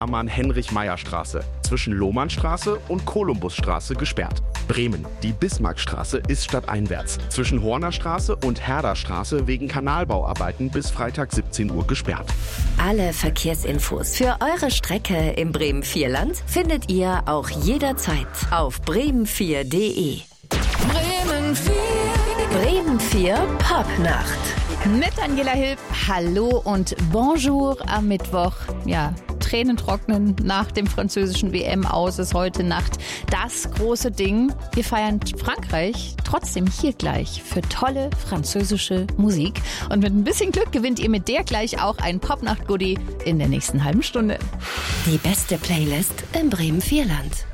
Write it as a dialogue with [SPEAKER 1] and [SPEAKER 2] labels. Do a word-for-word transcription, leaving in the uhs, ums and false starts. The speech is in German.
[SPEAKER 1] Hermann-Heinrich-Meyer-Straße zwischen Lohmannstraße und Kolumbusstraße gesperrt. Bremen. Die Bismarckstraße ist stadteinwärts zwischen Hornerstraße und Herderstraße wegen Kanalbauarbeiten bis Freitag siebzehn Uhr gesperrt.
[SPEAKER 2] Alle Verkehrsinfos für eure Strecke im Bremen-Vierland findet ihr auch jederzeit auf bremen vier punkt de.
[SPEAKER 3] Bremen vier.
[SPEAKER 2] Bremen vier Popnacht.
[SPEAKER 3] Mit Daniela Hilf, hallo und bonjour am Mittwoch. Ja, Tränen trocknen nach dem französischen W M aus ist heute Nacht das große Ding. Wir feiern Frankreich trotzdem hier gleich für tolle französische Musik. Und mit ein bisschen Glück gewinnt ihr mit der gleich auch ein Popnacht-Goodie in der nächsten halben Stunde.
[SPEAKER 2] Die beste Playlist im Bremen-Vierland.